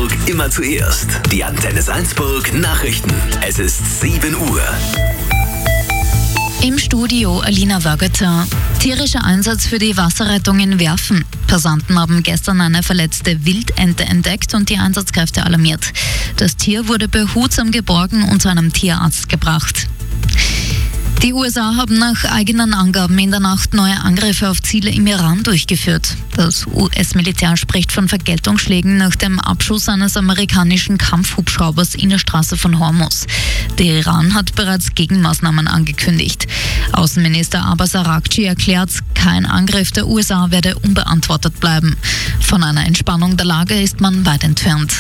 Salzburg immer zuerst. Die Antenne Salzburg Nachrichten. Es ist 7 Uhr. Im Studio Alina Wörgeter. Tierischer Einsatz für die Wasserrettung in Werfen. Passanten haben gestern eine verletzte Wildente entdeckt und die Einsatzkräfte alarmiert. Das Tier wurde behutsam geborgen und zu einem Tierarzt gebracht. Die USA haben nach eigenen Angaben in der Nacht neue Angriffe auf Ziele im Iran durchgeführt. Das US-Militär spricht von Vergeltungsschlägen nach dem Abschuss eines amerikanischen Kampfhubschraubers in der Straße von Hormuz. Der Iran hat bereits Gegenmaßnahmen angekündigt. Außenminister Abbas Araghchi erklärt, kein Angriff der USA werde unbeantwortet bleiben. Von einer Entspannung der Lage ist man weit entfernt.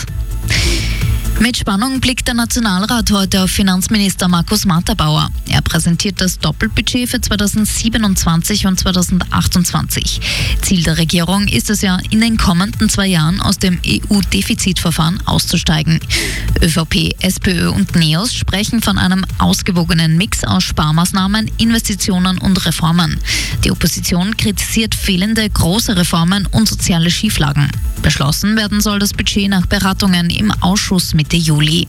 Mit Spannung blickt der Nationalrat heute auf Finanzminister Markus Matterbauer. Er präsentiert das Doppelbudget für 2027 und 2028. Ziel der Regierung ist es ja, in den kommenden 2 Jahren aus dem EU-Defizitverfahren auszusteigen. ÖVP, SPÖ und NEOS sprechen von einem ausgewogenen Mix aus Sparmaßnahmen, Investitionen und Reformen. Die Opposition kritisiert fehlende große Reformen und soziale Schieflagen. Beschlossen werden soll das Budget nach Beratungen im Ausschuss Mitte Juli.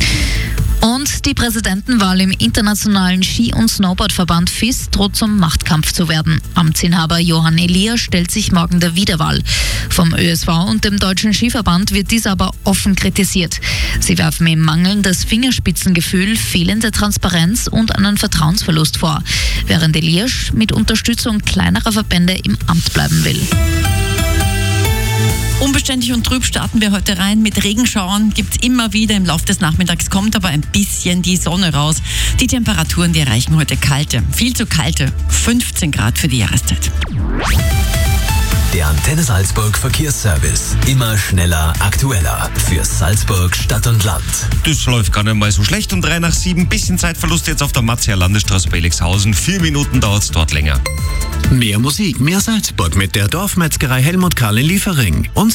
Und die Präsidentenwahl im Internationalen Ski- und Snowboardverband FIS droht zum Machtkampf zu werden. Amtsinhaber Johann Elias stellt sich morgen der Wiederwahl. Vom ÖSV und dem Deutschen Skiverband wird dies aber offen kritisiert. Sie werfen ihm mangelndes Fingerspitzengefühl, fehlende Transparenz und einen Vertrauensverlust vor, während Elias mit Unterstützung kleinerer Verbände im Amt bleiben will. Unbeständig und trüb starten wir heute rein. Mit Regenschauern gibt es immer wieder. Im Laufe des Nachmittags kommt aber ein bisschen die Sonne raus. Die Temperaturen, die erreichen heute kalte, viel zu kalte 15 Grad für die Jahreszeit. Der Antenne Salzburg Verkehrsservice. Immer schneller, aktueller. Für Salzburg, Stadt und Land. Das läuft gar nicht mal so schlecht. Um 6:03, bisschen Zeitverlust jetzt auf der Matzia Landesstraße bei Elixhausen. 4 Minuten dauert es dort länger. Mehr Musik, mehr Salzburg mit der Dorfmetzgerei Helmut Karl in Liefering.